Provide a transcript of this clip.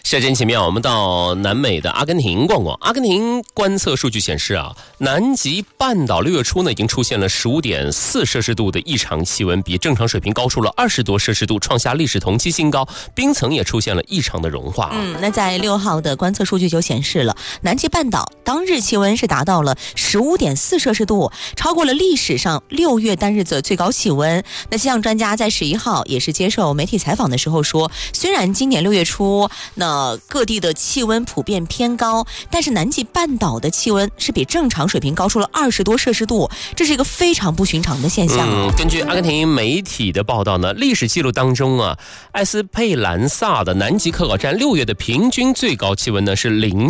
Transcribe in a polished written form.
下真奇妙，我们到南美的阿根廷逛逛。阿根廷观测数据显示啊，南极半岛6月初呢已经出现了15.4摄氏度的异常气温，比正常水平高出了20多摄氏度，创下历史同期新高。冰层也出现了异常的融化。 那在6号的观测数据就显示了，南极半岛当日气温是达到了15.4摄氏度，超过了历史上6月单日的最高气温。那气象专家在11号也是接受媒体采访的时候说，虽然今年6月初那各地的气温普遍偏高，但是南极半岛的气温是比正常水平高出了20多摄氏度，这是一个非常不寻常的现象。 根据阿根廷媒体的报道呢，历史记录当中啊，埃斯佩兰萨的南极科考站6月的平均最高气温呢是0